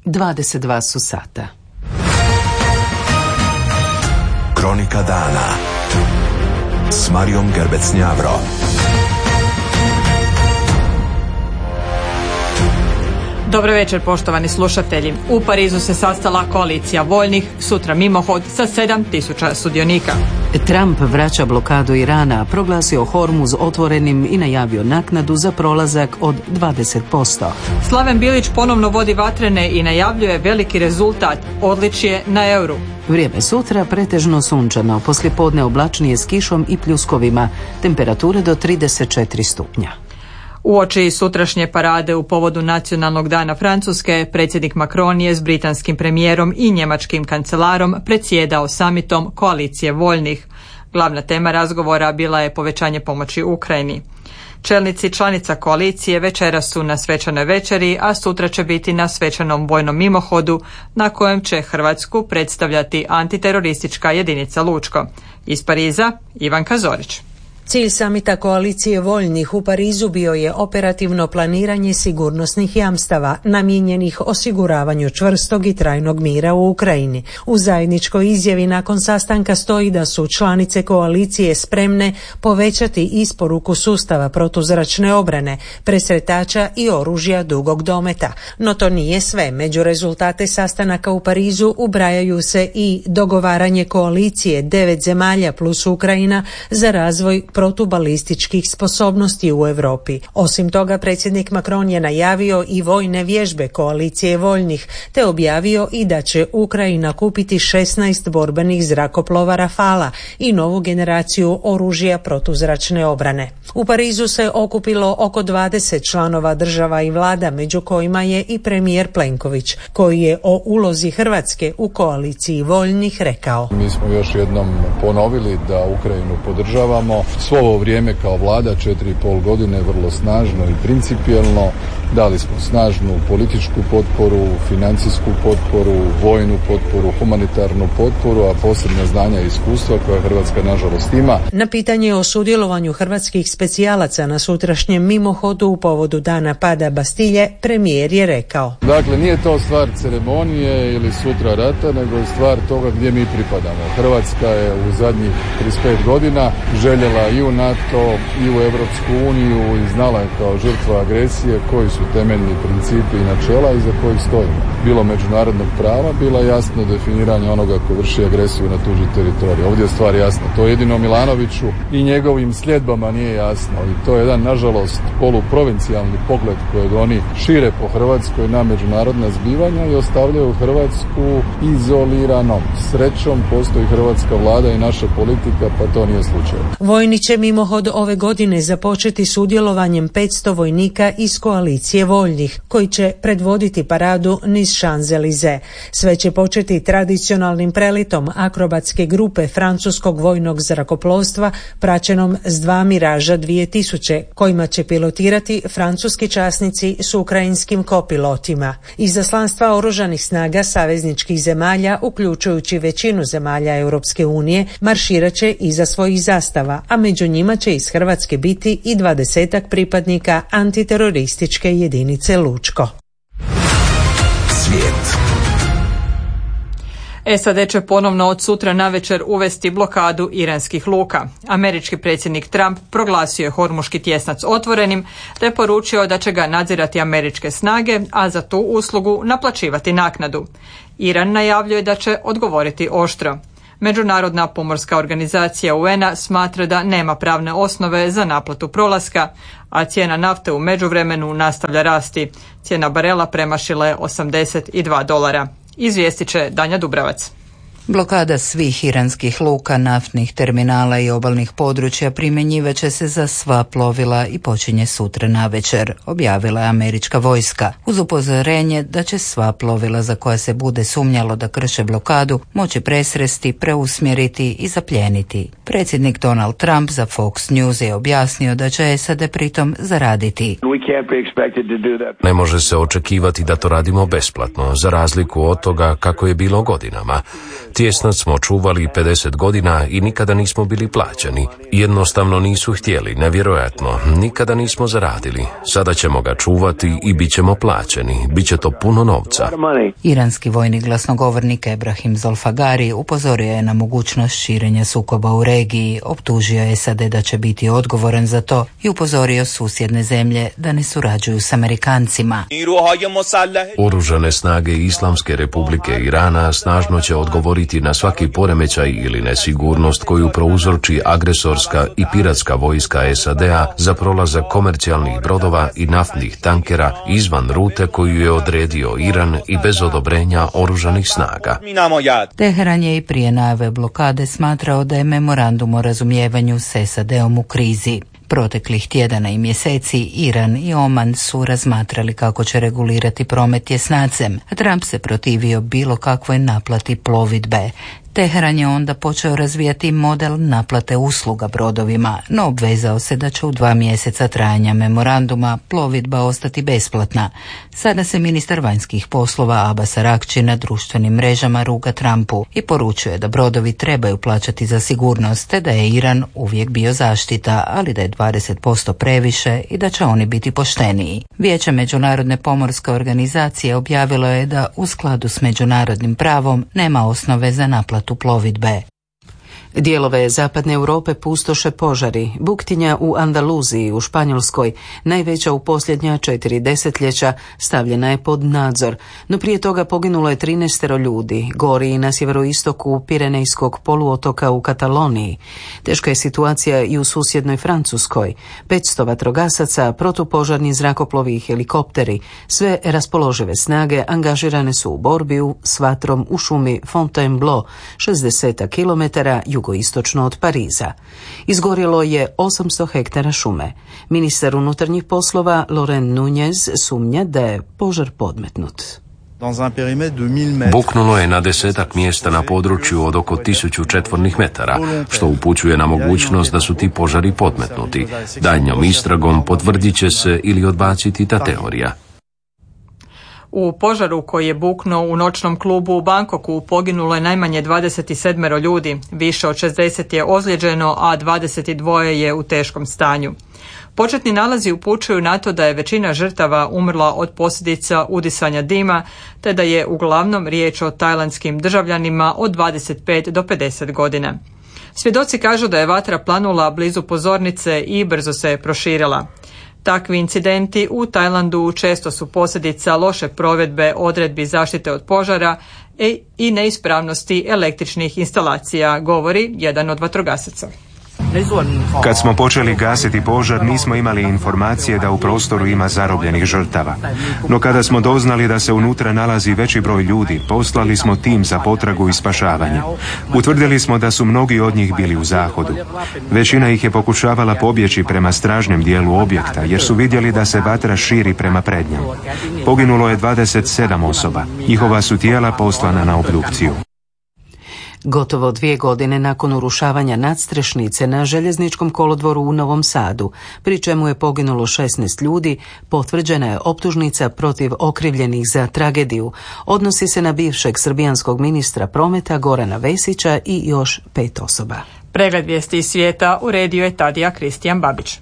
22 su sata. Kronika dana s Marijom Gerbec-Njavro. Dobro večer, poštovani slušatelji. U Parizu se sastala koalicija voljnih, sutra mimohod sa 7.000 sudionika. Trump vraća blokadu Irana, proglasio Hormuz otvorenim i najavio naknadu za prolazak od 20%. Slaven Bilić ponovno vodi vatrene i najavljuje veliki rezultat, odličje na euru. Vrijeme sutra pretežno sunčano, poslijepodne oblačnije s kišom i pljuskovima, temperature do 34 stupnja. Uoči sutrašnje parade u povodu Nacionalnog dana Francuske, predsjednik Macron je s britanskim premijerom i njemačkim kancelarom predsjedao samitom koalicije voljnih. Glavna tema razgovora bila je povećanje pomoći Ukrajini. Čelnici članica koalicije večeras su na svečanoj večeri, a sutra će biti na svečanom vojnom mimohodu na kojem će Hrvatsku predstavljati antiteroristička jedinica Lučko. Iz Pariza, Ivanka Zorić. Cilj samita koalicije voljnih u Parizu bio je operativno planiranje sigurnosnih jamstava namijenjenih osiguravanju čvrstog i trajnog mira u Ukrajini. U zajedničkoj izjavi nakon sastanka stoji da su članice koalicije spremne povećati isporuku sustava protuzračne obrane, presretača i oružja dugog dometa. No to nije sve. Među rezultate sastanaka u Parizu ubrajaju se i dogovaranje koalicije 9 zemalja plus Ukrajina za razvoj protubalističkih sposobnosti u Europi. Osim toga, predsjednik Macron je najavio i vojne vježbe koalicije voljnih, te objavio i da će Ukrajina kupiti 16 borbenih zrakoplova Rafala i novu generaciju oružja protuzračne obrane. U Parizu se okupilo oko 20 članova država i vlada, među kojima je i premijer Plenković, koji je o ulozi Hrvatske u koaliciji voljnih rekao: Mi smo još jednom ponovili da Ukrajinu podržavamo. Svo ovo vrijeme kao vlada 4,5 godine vrlo snažno i principijelno dali smo snažnu političku potporu, financijsku potporu, vojnu potporu, humanitarnu potporu, a posebno znanja i iskustva koja Hrvatska nažalost ima. Na pitanje o sudjelovanju hrvatskih specijalaca na sutrašnjem mimohodu u povodu dana pada Bastilje, premijer je rekao: Dakle, nije to stvar ceremonije ili sutra rata, nego je stvar toga gdje mi pripadamo. Hrvatska je u zadnjih 35 godina željela i u NATO i u Europsku uniju i znala je kao žrtva agresije koji su temeljni principi i načela iza kojih stojimo. Bilo međunarodnog prava, bilo jasno definiranje onoga ko vrši agresiju na tuđi teritorij. Ovdje je stvar jasna. To jedino Milanoviću i njegovim sljedbama nije jasno. I to je jedan, nažalost, poluprovincijalni pogled kojeg oni šire po Hrvatskoj na međunarodna zbivanja i ostavljaju Hrvatsku izoliranom. Srećom postoji hrvatska vlada i naša politika, pa to nije slučaj. Vojni će mimohod ove godine započeti s udjelovanjem 500 vojnika iz koalicije voljnih, koji će predvoditi paradu niz Champs-Élysées. Sve će početi tradicionalnim prelitom akrobatske grupe francuskog vojnog zrakoplovstva praćenom s 2 Miraža 2000, kojima će pilotirati francuski časnici s ukrajinskim kopilotima. Izaslanstva oružanih snaga savezničkih zemalja, uključujući većinu zemalja Europske unije, marširat će iza svojih zastava, a među njima će iz Hrvatske biti i 20-ak pripadnika antiterorističke jedinice Lučko. Svijet. SAD će ponovno od sutra navečer uvesti blokadu iranskih luka. Američki predsjednik Trump proglasio je Hormuški tjesnac otvorenim, te poručio da će ga nadzirati američke snage, a za tu uslugu naplaćivati naknadu. Iran najavljuje da će odgovoriti oštro. Međunarodna pomorska organizacija UN-a smatra da nema pravne osnove za naplatu prolaska, a cijena nafte u međuvremenu nastavlja rasti. Cijena barela premašila je $82. Izvijestit će Danja Dubravac. Blokada svih iranskih luka, naftnih terminala i obalnih područja primjenjivat će se za sva plovila i počinje sutra navečer, objavila je američka vojska, uz upozorenje da će sva plovila za koja se bude sumnjalo da krše blokadu moći presresti, preusmjeriti i zapljeniti. Predsjednik Donald Trump za Fox News je objasnio da će SAD pritom zaraditi. Ne može se očekivati da to radimo besplatno, za razliku od toga kako je bilo godinama. Tjesnac smo čuvali 50 godina i nikada nismo bili plaćeni. Jednostavno nisu htjeli, nevjerojatno. Nikada nismo zaradili. Sada ćemo ga čuvati i bit ćemo plaćeni. Biće to puno novca. Iranski vojni glasnogovornik Ebrahim Zolfagari upozorio je na mogućnost širenja sukoba u regiji, optužio je SAD da će biti odgovoran za to i upozorio susjedne zemlje da ne surađuju s Amerikancima. Oružane snage Islamske republike Irana snažno će odgovoriti na svaki poremećaj ili nesigurnost koju prouzroči agresorska i piratska vojska SAD-a za prolazak komercijalnih brodova i naftnih tankera izvan rute koju je odredio Iran i bez odobrenja oružanih snaga. Teheran je i prije najave blokade smatrao da je memorandum o razumijevanju s SAD-om u krizi. Proteklih tjedana i mjeseci Iran i Oman su razmatrali kako će regulirati promet tjesnacem, a Trump se protivio bilo kakvoj naplati plovidbe. Teheran je onda počeo razvijati model naplate usluga brodovima, no obvezao se da će u 2 mjeseca trajanja memoranduma plovidba ostati besplatna. Sada se ministar vanjskih poslova Abbas Araghchi na društvenim mrežama ruga Trumpu i poručuje da brodovi trebaju plaćati za sigurnost, te da je Iran uvijek bio zaštita, ali da je 20% previše i da će oni biti pošteniji. Vijeće Međunarodne pomorske organizacije objavilo je da u skladu s međunarodnim pravom nema osnove za naplatu plovidbe. Dijelove zapadne Europe pustoše požari. Buktinja u Andaluziji u Španjolskoj, najveća u posljednja 4 desetljeća, stavljena je pod nadzor, no prije toga poginulo je 13 ljudi. Gori i na sjeveroistoku Pirenejskog poluotoka u Kataloniji. Teška je situacija i u susjednoj Francuskoj. 500 vatrogasaca, protupožarni zrakoplovi i helikopteri, sve raspoložive snage angažirane su u borbi s vatrom u šumi Fontainebleau, 60 km jugoistočno od Pariza. Izgorjelo je 800 hektara šume. Ministar unutarnjih poslova Laurent Nunez sumnja da je požar podmetnut. Buknulo je na 10 mjesta na području od oko 1000 četvornih metara, što upućuje na mogućnost da su ti požari podmetnuti. Daljnjom istragom potvrdit će se ili odbaciti ta teorija. U požaru koji je buknuo u noćnom klubu u Bangkoku poginulo je najmanje 27 ljudi, više od 60 je ozlijeđeno, a 22 je u teškom stanju. Početni nalazi upućuju na to da je većina žrtava umrla od posljedica udisanja dima, te da je uglavnom riječ o tajlandskim državljanima od 25 do 50 godina. Svjedoci kažu da je vatra planula blizu pozornice i brzo se proširila. Takvi incidenti u Tajlandu često su posljedica loše provedbe odredbi zaštite od požara i neispravnosti električnih instalacija, govori jedan od vatrogasaca. Kad smo počeli gasiti požar, nismo imali informacije da u prostoru ima zarobljenih žrtava. No kada smo doznali da se unutra nalazi veći broj ljudi, poslali smo tim za potragu i spašavanje. Utvrdili smo da su mnogi od njih bili u zahodu. Većina ih je pokušavala pobjeći prema stražnjem dijelu objekta, jer su vidjeli da se vatra širi prema prednjem. Poginulo je 27 osoba. Njihova su tijela poslana na obdukciju. Gotovo 2 godine nakon urušavanja nadstrešnice na željezničkom kolodvoru u Novom Sadu, pri čemu je poginulo 16 ljudi, potvrđena je optužnica protiv okrivljenih za tragediju. Odnosi se na bivšeg srbijanskog ministra prometa Gorana Vesića i još 5 osoba. Pregled vijesti iz svijeta uredio je Tadija Kristijan Babić.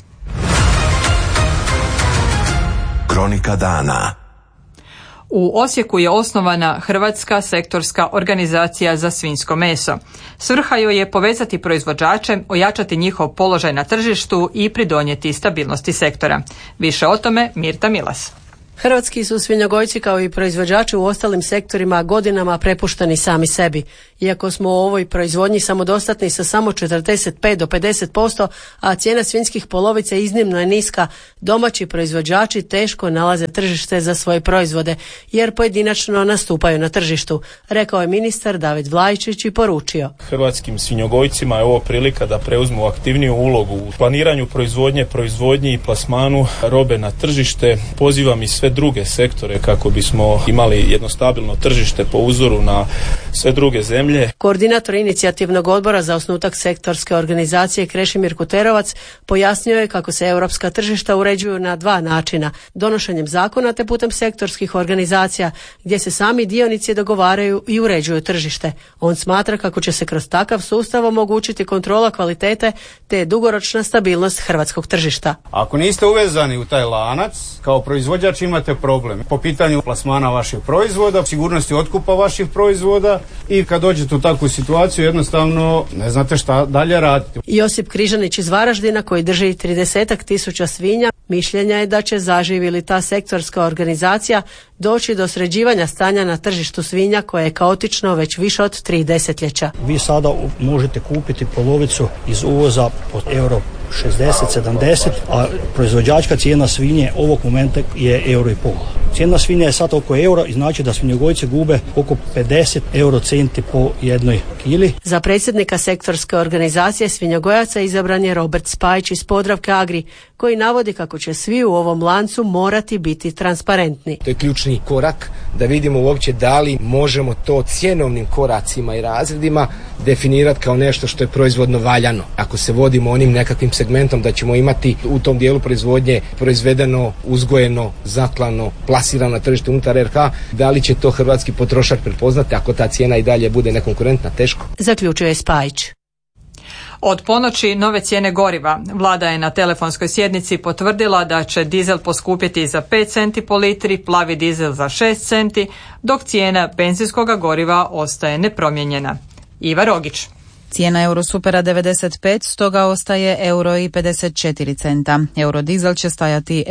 Kronika dana. U Osijeku je osnovana Hrvatska sektorska organizacija za svinjsko meso. Svrha joj je povezati proizvođače, ojačati njihov položaj na tržištu i pridonijeti stabilnosti sektora. Više o tome Mirta Milas. Hrvatski su svinjogojci kao i proizvođači u ostalim sektorima godinama prepušteni sami sebi. Iako smo u ovoj proizvodnji samodostatni sa samo 45 do 50%, a cijena svinjskih polovica iznimno je niska, domaći proizvođači teško nalaze tržište za svoje proizvode, jer pojedinačno nastupaju na tržištu, rekao je ministar David Vlajčić i poručio. Hrvatskim svinjogojcima je ovo prilika da preuzmu aktivniju ulogu u planiranju proizvodnji i plasmanu robe na tržište. Pozivam i sve druge sektore kako bismo imali jedno stabilno tržište po uzoru na sve druge zemlje. Koordinator inicijativnog odbora za osnutak sektorske organizacije Krešimir Kuterovac pojasnio je kako se europska tržišta uređuju na dva načina, donošenjem zakona te putem sektorskih organizacija gdje se sami dionici dogovaraju i uređuju tržište. On smatra kako će se kroz takav sustav omogućiti kontrola kvalitete te dugoročna stabilnost hrvatskog tržišta. Ako niste uvezani u taj lanac, kao proizvođač imate problem po pitanju plasmana vaših proizvoda, sigurnosti otkupa vaših proizvoda i kad dođete u takvu situaciju jednostavno ne znate šta dalje raditi. Josip Križanić iz Varaždina koji drži 30.000 svinja mišljenja je da će zaživi li ta sektorska organizacija doći do sređivanja stanja na tržištu svinja koje je kaotično već više od 3 desetljeća. Vi sada možete kupiti polovicu iz uvoza po euro 60-70, a proizvođačka cijena svinje ovog momenta je €1,5. Cijena svinje je sad oko euro i znači da svinjogojci gube oko 50 eurocenti po jednoj kili. Za predsjednika sektorske organizacije svinjogojaca izabran je Robert Spajić iz Podravke Agri, koji navodi kako će svi u ovom lancu morati biti transparentni. To je ključni korak da vidimo uopće da li možemo to cjenovnim koracima i razredima definirati kao nešto što je proizvodno valjano. Ako se vodimo onim nekakvim segmentom da ćemo imati u tom dijelu proizvodnje proizvedeno, uzgojeno, zaklano, plasirano na tržište unutar RH, da li će to hrvatski potrošač prepoznati ako ta cijena i dalje bude nekonkurentna? Teško. Zaključuje Spajić. Od ponoći nove cijene goriva. Vlada je na telefonskoj sjednici potvrdila da će dizel poskupjeti za 5 centi po litri, plavi dizel za 6 centi, dok cijena benzinskog goriva ostaje nepromijenjena. Iva Rogić. Cijena Eurosupera 95, stoga ostaje €1,54. Eurodizel će stajati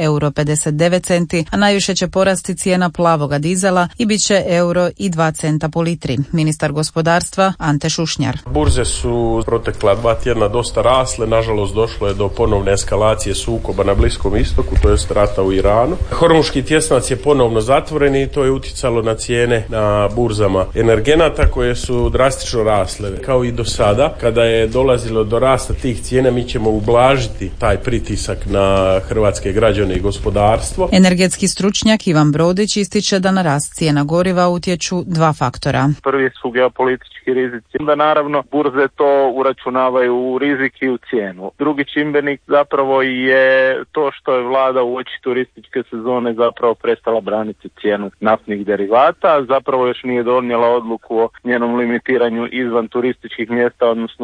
€1,59, a najviše će porasti cijena plavoga dizela i bit će €1,02 po litri. Ministar gospodarstva Ante Šušnjar. Burze su protekla 2 tjedna dosta rasle, nažalost došlo je do ponovne eskalacije sukoba na Bliskom istoku, to jest rata u Iranu. Hormuški tjesnac je ponovno zatvoren i to je utjecalo na cijene na burzama energenata koje su drastično rasle, kao i do sada. Kada je dolazilo do rasta tih cijena, mi ćemo ublažiti taj pritisak na hrvatske građane i gospodarstvo. Energetski stručnjak Ivan Brodić ističe da na rast cijena goriva utječu dva faktora. Prvi su geopolitički rizici, da naravno burze to uračunavaju u rizik i u cijenu. Drugi čimbenik zapravo je to što je vlada uoči turističke sezone zapravo prestala braniti cijenu naftnih derivata, zapravo još nije donijela odluku o njenom limitiranju izvan turističkih mjesta, odnosno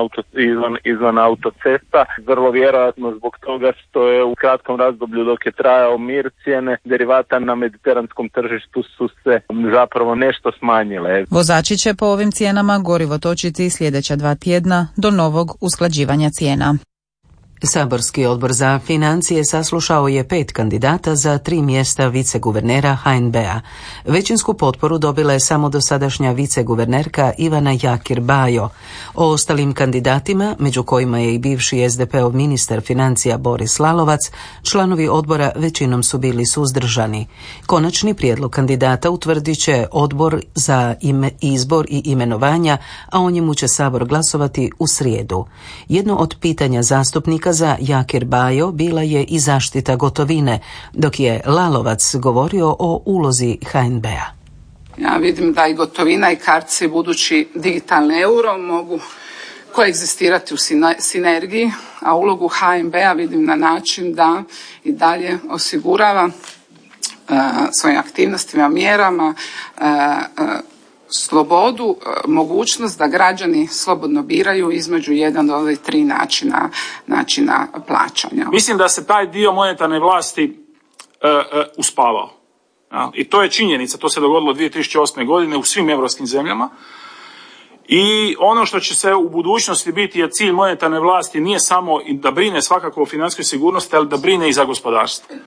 izvan autocesta. Vrlo vjerojatno zbog toga što je u kratkom razdoblju dok je trajao mir, cijene derivata na mediteranskom tržištu su se zapravo nešto smanjile. Vozači će po ovim cijenama gorivo točiti sljedeća 2 tjedna do novog usklađivanja cijena. Saborski odbor za financije saslušao je 5 kandidata za 3 mjesta viceguvernera HNB-a. Većinsku potporu dobila je samo dosadašnja viceguvernerka Ivana Jakir Bajo. O ostalim kandidatima, među kojima je i bivši SDP-ov ministar financija Boris Lalovac, članovi odbora većinom su bili suzdržani. Konačni prijedlog kandidata utvrdit će odbor za izbor i imenovanja, a o njemu će Sabor glasovati u srijedu. Jedno od pitanja zastupnika za Jakir Bajo bila je i zaštita gotovine, dok je Lalovac govorio o ulozi HNB-a. Ja vidim da i gotovina i kartice budući digitalni euro mogu koegzistirati u sinergiji, a ulogu HNB-a vidim na način da i dalje osigurava svojim aktivnostima, mjerama, slobodu, mogućnost da građani slobodno biraju između jedan od ovih 3 načina plaćanja. Mislim da se taj dio monetarne vlasti uspavao. Ja, i to je činjenica, to se dogodilo 2008. godine u svim europskim zemljama. I ono što će se u budućnosti biti je cilj monetarne vlasti nije samo da brine svakako o financijskoj sigurnosti, ali da brine i za gospodarstvo.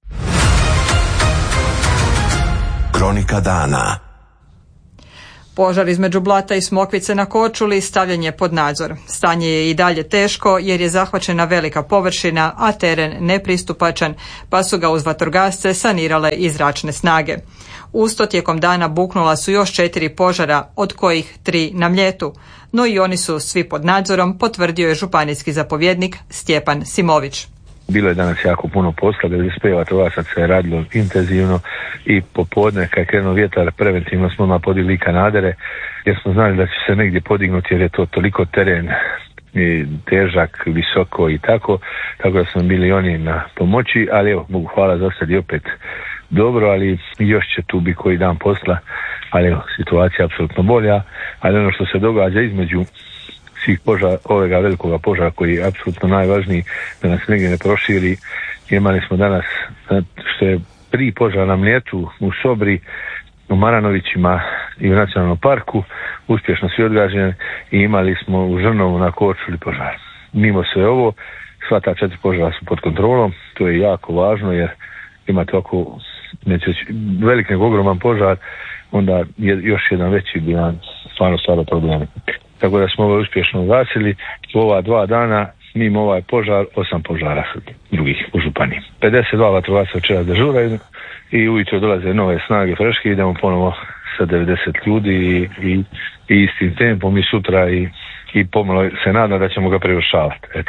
Kronika dana. Požar između Blata i Smokvice na Korčuli stavljen je pod nadzor. Stanje je i dalje teško jer je zahvaćena velika površina, a teren nepristupačan, pa su ga uz vatrogasce sanirale i zračne snage. Usto tijekom dana buknula su još 4 požara, od kojih 3 na Mljetu, no i oni su svi pod nadzorom, potvrdio je županijski zapovjednik Stjepan Simović. Bilo je danas jako puno posla, 95 vatrogasaca je radilo intenzivno i popodne kad je krenuo vjetar preventivno smo odmah podigli kanadere jer smo znali da će se negdje podignuti jer je to toliko teren i težak, visoko i tako da smo bili oni na pomoći, ali evo, Bogu hvala, za sad je opet dobro, ali još će tu biti koji dan posla, ali evo, situacija je apsolutno bolja, ali ono što se događa između svih požara, ovega velikoga požara koji je apsolutno najvažniji da nas negdje ne proširi. Imali smo danas što je 3 požara na Mljetu, u Sobri, u Maranovićima i u Nacionalnom parku, uspješno svi odgađeni, i imali smo u Žrnovu na Korčuli požar. Mimo sve ovo, sva ta 4 požara su pod kontrolom, to je jako važno jer imate oko velik nego ogroman požar, onda je još jedan veći bilan stvarno problemi. Tako da smo ovo uspješno ugasili. U ova 2 dana mimo ovaj požar 8 požara drugih u županiji. 52 vatrogasca večeras dežuraju i ujutro dolaze nove snage freške, idemo ponovo sa 90 ljudi i istim tempom i sutra i pomalo se nadam da ćemo ga prevršavati. Eto.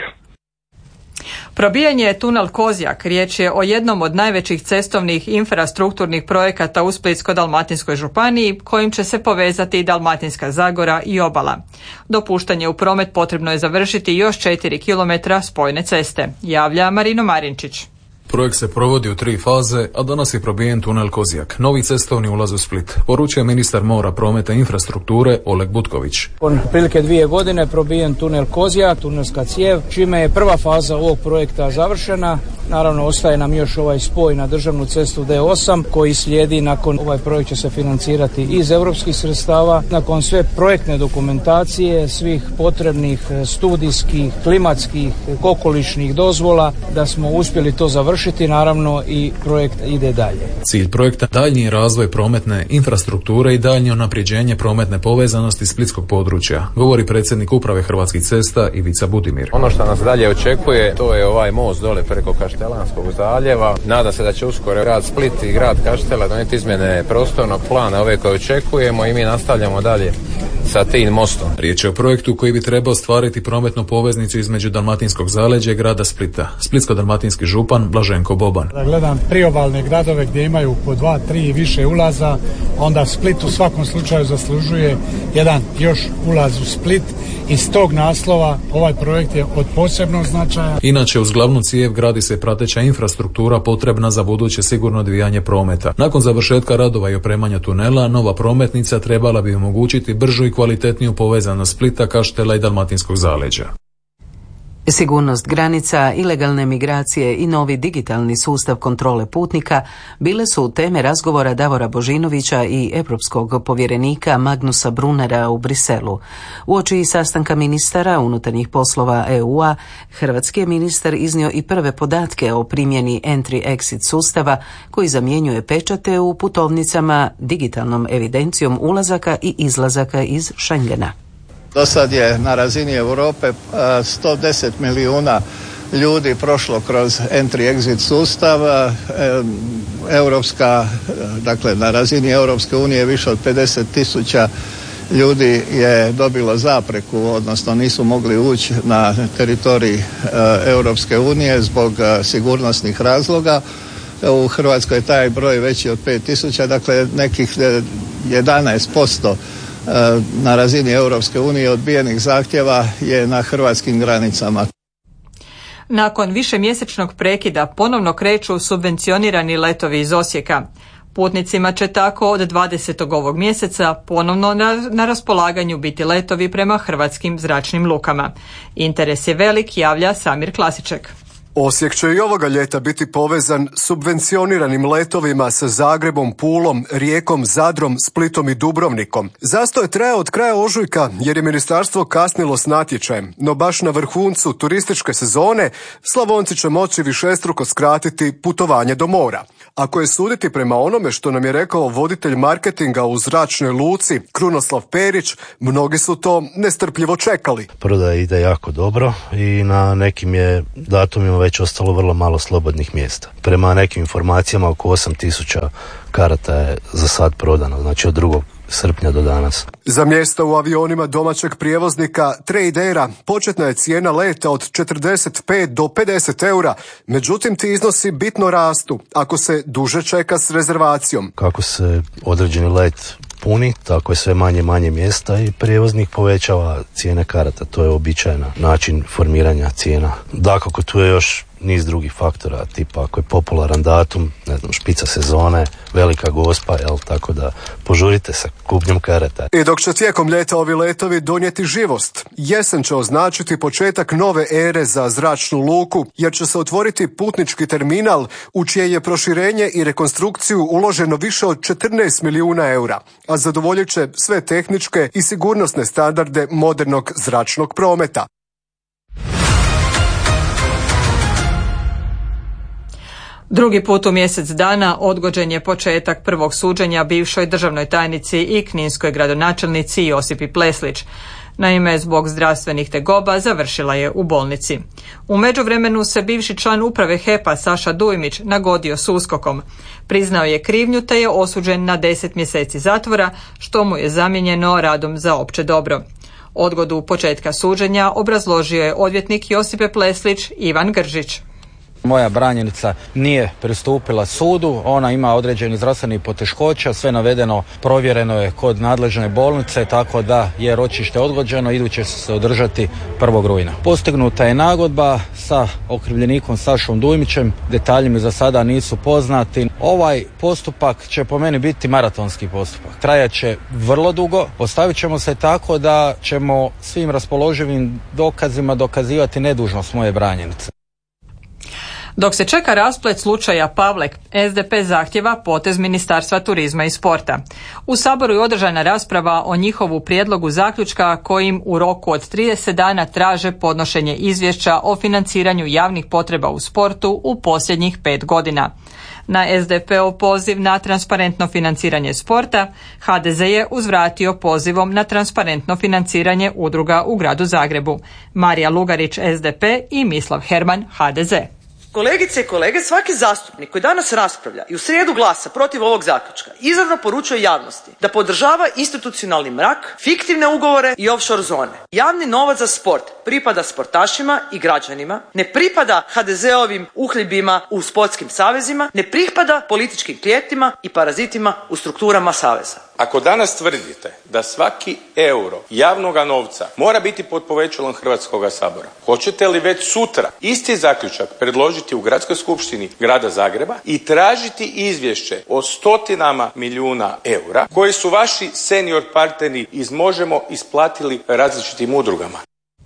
Probijanje je tunel Kozjak. Riječ je o jednom od najvećih cestovnih infrastrukturnih projekata u Splitsko-dalmatinskoj županiji kojim će se povezati Dalmatinska zagora i obala. Dopuštanje u promet potrebno je završiti još 4 km spojne ceste, javlja Marino Marinčić. Projekt se provodi u 3 faze, a danas je probijen tunel Kozjak, novi cestovni ulaz u Split, poručuje ministar mora, prometa i infrastrukture Oleg Butković. Otprilike 2 godine probijen tunel Kozjak, tunelska cijev, čime je prva faza ovog projekta završena. Naravno, ostaje nam još ovaj spoj na državnu cestu D8 koji slijedi nakon, ovaj projekt će se financirati iz europskih sredstava. Nakon sve projektne dokumentacije, svih potrebnih studijskih, klimatskih, okolišnih dozvola, da smo uspjeli to završiti, naravno i projekt ide dalje. Cilj projekta daljnji je razvoj prometne infrastrukture i daljnje unapređenje prometne povezanosti splitskog područja, govori predsjednik uprave Hrvatskih cesta Ivica Budimir. Ono što nas dalje očekuje, to je ovaj most dole preko Kaštelanskog zaljeva. Nadam se da će uskoro grad Split i grad Kaštela donijeti izmjene prostornog plana ove koje očekujemo i mi nastavljamo dalje sa tim mostom. Riječ je o projektu koji bi trebao stvariti prometnu poveznicu između Dalmatinskog zaleđa i grada Splita. Splitsko-dalmatinski župan Blaženko Boban. Da gledam priobalne gradove gdje imaju po 2, 3 i više ulaza, onda Split u svakom slučaju zaslužuje jedan još ulaz u Split. Iz tog naslova ovaj projekt je od posebnog značaja. Inače, uz glavnu cijev gradi se prateća infrastruktura potrebna za buduće sigurno odvijanje prometa. Nakon završetka radova i opremanja tunela, nova prometnica trebala bi omogućiti bržu i kvalitetniju povezanost Splita, Kaštela i Dalmatinskog zaleđa. Sigurnost granica, ilegalne migracije i novi digitalni sustav kontrole putnika bile su teme razgovora Davora Božinovića i europskog povjerenika Magnusa Brunera u Briselu. Uoči sastanka ministara unutarnjih poslova EU-a, hrvatski je ministar iznio i prve podatke o primjeni entry-exit sustava koji zamjenjuje pečate u putovnicama digitalnom evidencijom ulazaka i izlazaka iz Schengena. Do sad je na razini Europe 110 milijuna ljudi prošlo kroz entry-exit sustav. Dakle, na razini Europske unije više od 50.000 ljudi je dobilo zapreku, odnosno nisu mogli ući na teritorij Europske unije zbog sigurnosnih razloga. U Hrvatskoj je taj broj veći od 5.000, dakle nekih 11% na razini Europske unije odbijenih zahtjeva je na hrvatskim granicama. Nakon višemjesečnog prekida ponovno kreću subvencionirani letovi iz Osijeka. Putnicima će tako od 20. ovog mjeseca ponovno na raspolaganju biti letovi prema hrvatskim zračnim lukama. Interes je velik, javlja Samir Klasiček. Osijek će i ovoga ljeta biti povezan subvencioniranim letovima sa Zagrebom, Pulom, Rijekom, Zadrom, Splitom i Dubrovnikom. Zastoj traje od kraja ožujka jer je ministarstvo kasnilo s natječajem, no baš na vrhuncu turističke sezone Slavonci će moći višestruko skratiti putovanje do mora. Ako je suditi prema onome što nam je rekao voditelj marketinga u zračnoj luci Krunoslav Perić, mnogi su to nestrpljivo čekali. Prodaja ide jako dobro i na nekim je datumima već ostalo vrlo malo slobodnih mjesta. Prema nekim informacijama oko 8.000 karata je za sad prodano, znači od 2. srpnja do danas. Za mjesta u avionima domaćeg prijevoznika Tradera početna je cijena leta od 45 do 50 eura, međutim ti iznosi bitno rastu ako se duže čeka s rezervacijom. Kako se određeni let puni, tako je sve manje mjesta i prijevoznik povećava cijene karata. To je uobičajen način formiranja cijena. Dakako, tu je još niz drugih faktora, tipa ako je popularan datum, ne znam, špica sezone, velika gospa, tako da požurite sa kupnjom karata. I dok će tijekom ljeta ovi letovi donijeti živost, jesen će označiti početak nove ere za zračnu luku, jer će se otvoriti putnički terminal u čije je proširenje i rekonstrukciju uloženo više od 14 milijuna eura, a zadovoljit će sve tehničke i sigurnosne standarde modernog zračnog prometa. Drugi put u mjesec dana odgođen je početak prvog suđenja bivšoj državnoj tajnici i kninskoj gradonačelnici Josipi Pleslić. Naime, zbog zdravstvenih tegoba završila je u bolnici. U međuvremenu se bivši član uprave HEP-a Saša Dujmić nagodio s USKOK-om. Priznao je krivnju te je osuđen na 10 mjeseci zatvora, što mu je zamijenjeno radom za opće dobro. Odgodu početka suđenja obrazložio je odvjetnik Josipe Pleslić Ivan Gržić. Moja branjenica nije pristupila sudu, ona ima određeni zdravstveni poteškoća, sve navedeno provjereno je kod nadležne bolnice, tako da je ročište odgođeno, iduće se održati 1. rujna. Postignuta je nagodba sa okrivljenikom Sašom Dujmićem, detalji mi za sada nisu poznati. Ovaj postupak će po meni biti maratonski postupak. Trajat će vrlo dugo, postavit ćemo se tako da ćemo svim raspoloživim dokazima dokazivati nedužnost moje branjenice. Dok se čeka rasplet slučaja Pavlek, SDP zahtjeva potez Ministarstva turizma i sporta. U Saboru je održana rasprava o njihovu prijedlogu zaključka kojim u roku od 30 dana traže podnošenje izvješća o financiranju javnih potreba u sportu u posljednjih 5 godina. Na SDP-ov poziv na transparentno financiranje sporta, HDZ je uzvratio pozivom na transparentno financiranje udruga u gradu Zagrebu. Marija Lugarić, SDP i Mislav Herman, HDZ. Kolegice i kolege, svaki zastupnik koji danas raspravlja i u srijedu glasa protiv ovog zaključka izravno poručuje javnosti da podržava institucionalni mrak, fiktivne ugovore i offshore zone. Javni novac za sport pripada sportašima i građanima, ne pripada HDZ-ovim uhljebima u sportskim savezima, ne pripada političkim klijentima i parazitima u strukturama saveza. Ako danas tvrdite da svaki euro javnoga novca mora biti pod povećalom Hrvatskoga sabora, hoćete li već sutra isti zaključak predložiti u Gradskoj skupštini Grada Zagreba i tražiti izvješće o 100 milijuna eura koji su vaši senior partneri iz Možemo isplatili različitim udrugama?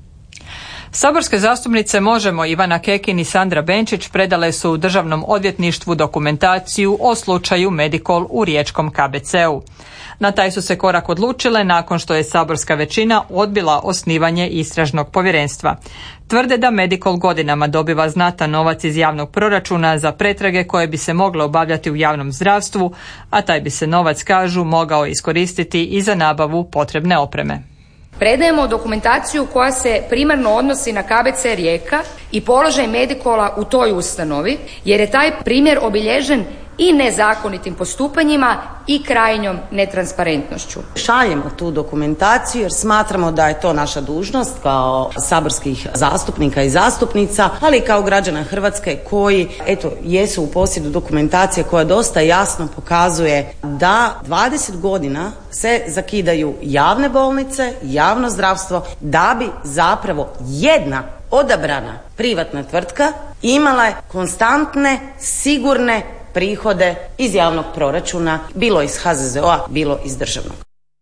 Saborske zastupnice Možemo Ivana Kekin i Sandra Benčić predale su u Državnom odvjetništvu dokumentaciju o slučaju Medikol u riječkom KBC-u. Na taj su se korak odlučile nakon što je saborska većina odbila osnivanje istražnog povjerenstva. Tvrde da Medikol godinama dobiva znatan novac iz javnog proračuna za pretrage koje bi se mogle obavljati u javnom zdravstvu, a taj bi se novac, kažu, mogao iskoristiti i za nabavu potrebne opreme. Predajemo dokumentaciju koja se primarno odnosi na KBC Rijeka i položaj Medikola u toj ustanovi, jer je taj primjer obilježen i nezakonitim postupanjima i krajnjom netransparentnošću. Šaljemo tu dokumentaciju jer smatramo da je to naša dužnost kao saborskih zastupnika i zastupnica, ali i kao građana Hrvatske koji jesu u posjedu dokumentacije koja dosta jasno pokazuje da 20 godina se zakidaju javne bolnice, javno zdravstvo, da bi zapravo jedna odabrana privatna tvrtka imala je konstantne, sigurne prihode iz javnog proračuna, bilo iz HZZO-a, bilo iz državnog.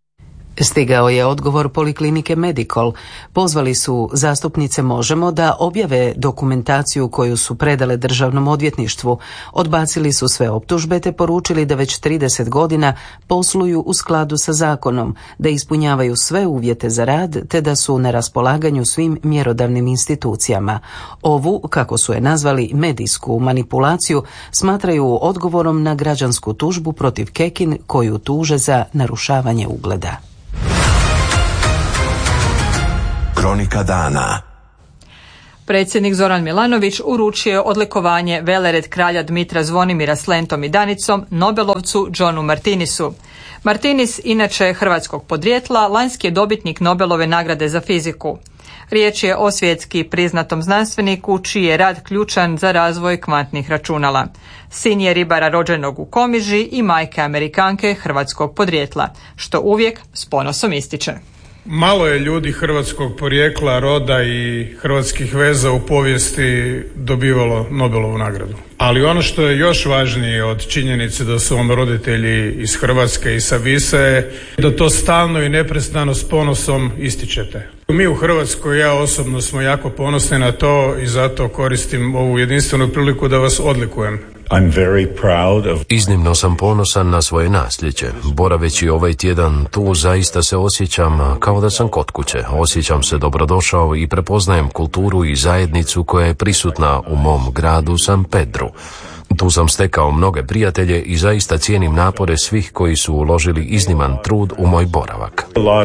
Stigao je odgovor Poliklinike Medikol. Pozvali su zastupnice Možemo da objave dokumentaciju koju su predale Državnom odvjetništvu. Odbacili su sve optužbe te poručili da već 30 godina posluju u skladu sa zakonom, da ispunjavaju sve uvjete za rad te da su na raspolaganju svim mjerodavnim institucijama. Ovu, kako su je nazvali, medijsku manipulaciju smatraju odgovorom na građansku tužbu protiv Kekin koju tuže za narušavanje ugleda. Kronika dana. predsjednik Zoran Milanović uručio je odlikovanje velered kralja Dmitra Zvonimira s lentom i danicom Nobelovcu Johnu Martinisu. Martinis, inače hrvatskog podrijetla, lanjski je dobitnik Nobelove nagrade za fiziku. Riječ je o svjetski priznatom znanstveniku čiji je rad ključan za razvoj kvantnih računala. Sin je ribara rođenog u Komiži i majke Amerikanke hrvatskog podrijetla, što uvijek s ponosom ističe. Malo je ljudi hrvatskog porijekla, roda i hrvatskih veza u povijesti dobivalo Nobelovu nagradu. Ali ono što je još važnije od činjenice da su vam roditelji iz Hrvatske i sa Visa je da to stalno i neprestano s ponosom ističete. Mi u Hrvatskoj, ja osobno, smo jako ponosni na to i zato koristim ovu jedinstvenu priliku da vas odlikujem. Iznimno sam ponosan na svoje nasljeđe. Boraveći ovaj tjedan tu zaista se osjećam kao da sam kod kuće. Osjećam se dobrodošao i prepoznajem kulturu i zajednicu koja je prisutna u mom gradu San Pedru. Tu sam stekao mnoge prijatelje i zaista cijenim napore svih koji su uložili izniman trud u moj boravak.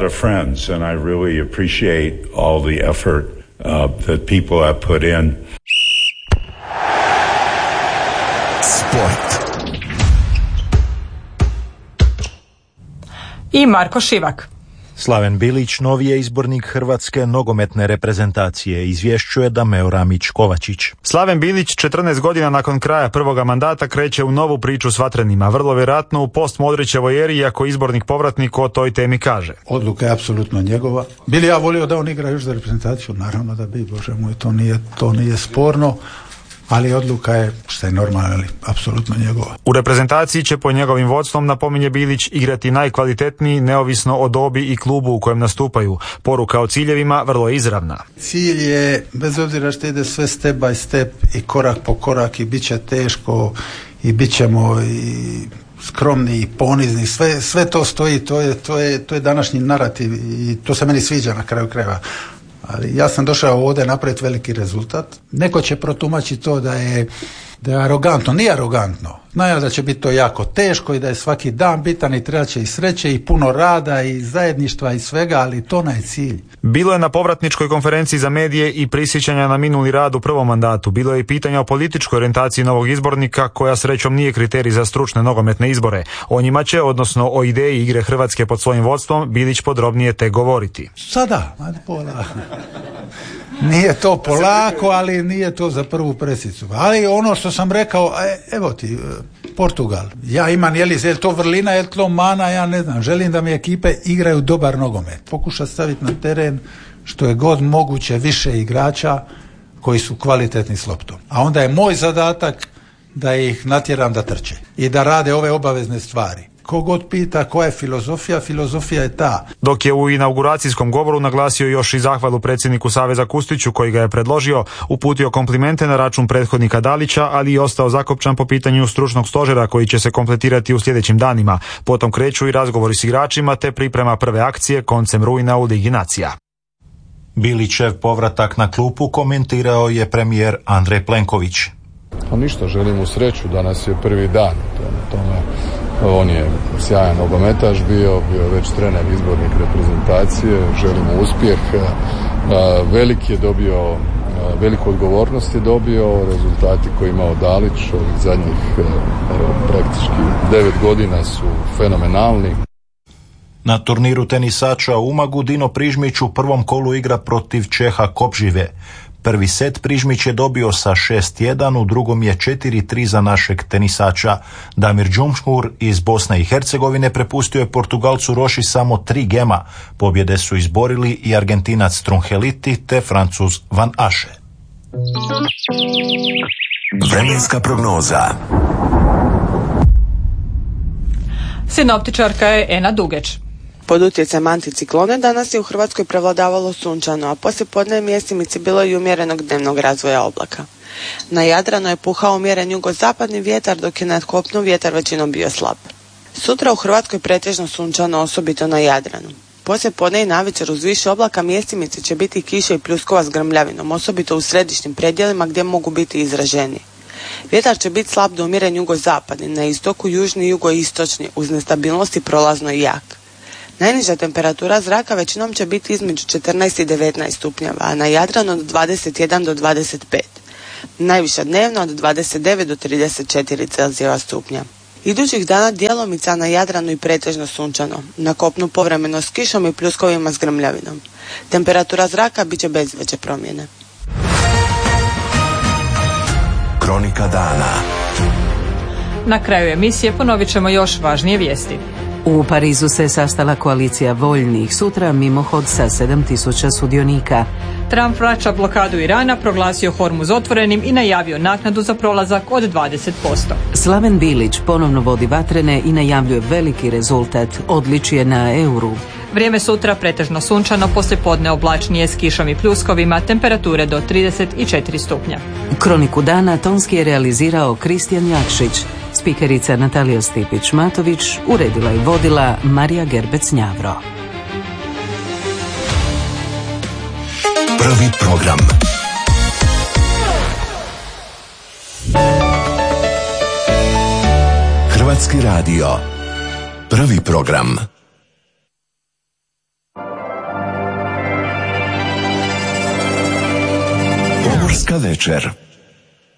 Sport. I Marko Šivak. Slaven Bilić, novi je izbornik hrvatske nogometne reprezentacije, izvješćuje Dameo Ramić-Kovačić. Slaven Bilić 14 godina nakon kraja prvoga mandata kreće u novu priču s Vatrenima, vrlo vjerojatno u post-Modrićevoj eri, iako izbornik povratnik o toj temi kaže. Odluka je apsolutno njegova. Bili ja volio da on igra još za reprezentaciju? Naravno da bi, Bože moj, to nije sporno. Ali odluka je, što je normalno, ali apsolutno njegova. U reprezentaciji će po njegovim vodstvom, napominje Bilić, igrati najkvalitetniji neovisno o dobi i klubu u kojem nastupaju. Poruka o ciljevima vrlo je izravna. Cilj je, bez obzira što ide sve step by step i korak po korak i bit će teško i bit ćemo i skromni i ponizni, sve to stoji, to je današnji narativ i to se meni sviđa na kraju krajeva. Ali ja sam došao ovdje napraviti veliki rezultat. Neko će protumačiti to da je arogantno. Nije arogantno. Znaju da će biti to jako teško i da je svaki dan bitan i treba će i sreće i puno rada i zajedništva i svega, ali to je cilj. Bilo je na povratničkoj konferenciji za medije i prisjećanja na minuli rad u prvom mandatu. Bilo je i pitanja o političkoj orijentaciji novog izbornika, koja srećom nije kriterij za stručne nogometne izbore. O njima će, odnosno o ideji igre Hrvatske pod svojim vodstvom, Bilić podrobnije te govoriti. Sada, pola. Nije to polako, ali nije to za prvu presicu. Ali ono što sam rekao, evo ti, Portugal. Ja imam, je li to vrlina, je li to mana, ja ne znam. Želim da mi ekipe igraju dobar nogomet. Pokuša staviti na teren što je god moguće više igrača koji su kvalitetni s loptom. A onda je moj zadatak da ih natjeram da trče i da rade ove obavezne stvari. Kogod pita koja je filozofija je ta. Dok je u inauguracijskom govoru naglasio još i zahvalu predsjedniku Saveza Kustiću, koji ga je predložio, uputio komplimente na račun prethodnika Dalića, ali i ostao zakopčan po pitanju stručnog stožera koji će se kompletirati u sljedećim danima. Potom kreću i razgovori s igračima te priprema prve akcije koncem rujna u Ligi nacija. Bilićev povratak na klupu komentirao je premijer Andrej Plenković. Pa ništa, želim mu sreću, danas je prvi dan. On je sjajan nogometaš bio već trener, izbornik reprezentacije, želimo uspjeh. Velik je dobio, veliku odgovornost je dobio, rezultati koje je imao Dalić ovih zadnjih praktički 9 godina su fenomenalni. Na turniru tenisača u Umagu Dino Prižmić u prvom kolu igra protiv Čeha Kopžive. Prvi set Prižmić je dobio sa 6-1, u drugom je 4-3 za našeg tenisača. Damir Đumškur iz Bosne i Hercegovine prepustio je Portugalcu Roši samo 3 gema. Pobjede su izborili i Argentinac Trunheliti te Francuz Van Aše. Vremenska prognoza. Sinoptičarka je Ena Dugeć. Pod utjecajem anticiklone danas je u Hrvatskoj prevladavalo sunčano, a poslijepodne mjestimice bilo i umjerenog dnevnog razvoja oblaka. Na Jadranu je puhao umjeren jugozapadni vjetar, dok je nad kopnom vjetar većinom bio slab. Sutra u Hrvatskoj pretežno sunčano, osobito na Jadranu. Poslijepodne i navečer uz više oblaka mjestimice će biti kiše i pljuskova s grmljavinom, osobito u središnjim predjelima gdje mogu biti izraženi. Vjetar će biti slab do umjeren jugozapadni, na istoku južni i jugoistočni, uz nestabilnost i prolazno i jak. Najniža temperatura zraka većinom će biti između 14 i 19 stupnjeva, a na Jadranu od 21 do 25. Najviša dnevno od 29 do 34 Celzijeva stupnja. Idućih dana djelomica na Jadranu i pretežno sunčano, na kopnu povremeno s kišom i pljuskovima s grmljavinom. Temperatura zraka bit će bez veće promjene. Kronika dana. Na kraju emisije ponovit ćemo još važnije vijesti. U Parizu se sastala koalicija voljnih, sutra mimohod sa 7000 sudionika. Trump vraća blokadu Irana, proglasio Hormuz otvorenim i najavio naknadu za prolazak od 20%. Slaven Bilić ponovno vodi vatrene i najavljuje veliki rezultat, odličje na euru. Vrijeme sutra pretežno sunčano, poslijepodne oblačnije s kišom i pljuskovima, temperature do 34 stupnja. Kroniku dana tonski je realizirao Kristijan Jakšić. Spikerica Natalija Stipić-Matović, uredila i vodila Marija Gerbec-Njavro. Prvi program. Hrvatski radio. Prvi program. Pomorska večer.